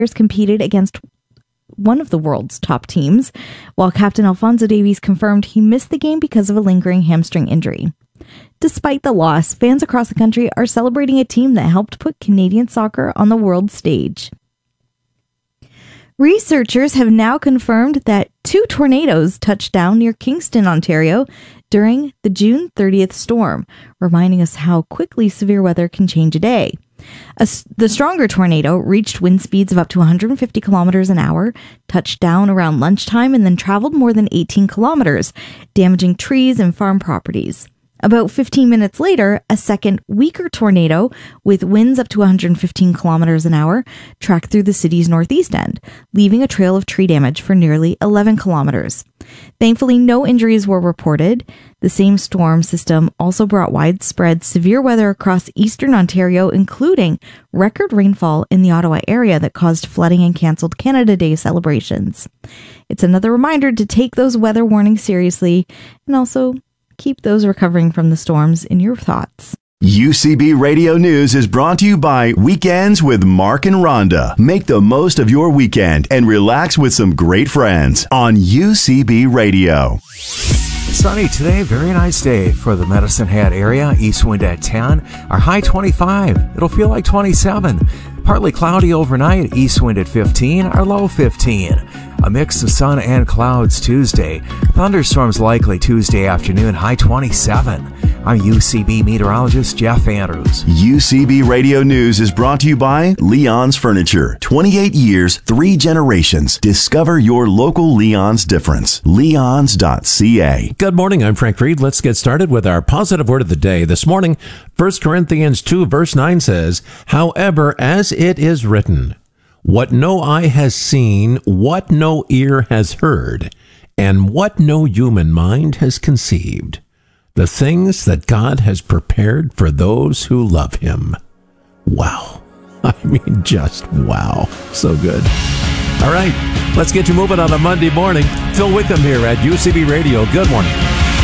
competed against one of the world's top teams, while Captain Alphonso Davies confirmed he missed the game because of a lingering hamstring injury. Despite the loss, fans across the country are celebrating a team that helped put Canadian soccer on the world stage. Researchers have now confirmed that 2 tornadoes touched down near Kingston, Ontario during the June 30th storm, reminding us how quickly severe weather can change a day. The stronger tornado reached wind speeds of up to 150 kilometers an hour, touched down around lunchtime, and then traveled more than 18 kilometers, damaging trees and farm properties. About 15 minutes later, a second, weaker tornado with winds up to 115 kilometers an hour tracked through the city's northeast end, leaving a trail of tree damage for nearly 11 kilometers. Thankfully, no injuries were reported. The same storm system also brought widespread severe weather across eastern Ontario, including record rainfall in the Ottawa area that caused flooding and canceled Canada Day celebrations. It's another reminder to take those weather warnings seriously and also keep those recovering from the storms in your thoughts. UCB Radio News is brought to you by Weekends with Mark and Rhonda. Make the most of your weekend and relax with some great friends on UCB Radio. Sunny today, very nice day for the Medicine Hat area. East wind at 10, our high 25. It'll feel like 27. Partly cloudy overnight, east wind at 15, our low 15. A mix of sun and clouds Tuesday. Thunderstorms likely Tuesday afternoon, high 27. I'm UCB meteorologist Jeff Andrews. UCB Radio News is brought to you by Leon's Furniture. 28 years, 3 generations. Discover your local Leon's difference. Leons.ca. Good morning, I'm Frank Reed. Let's get started with our positive word of the day. This morning, 1 Corinthians 2 verse 9 says, "However, as it is written, what no eye has seen, what no ear has heard, and what no human mind has conceived, the things that God has prepared for those who love him." Wow. I mean, just wow. So good. All right, let's get you moving on a Monday morning. Phil Wickham here at UCB Radio. Good morning.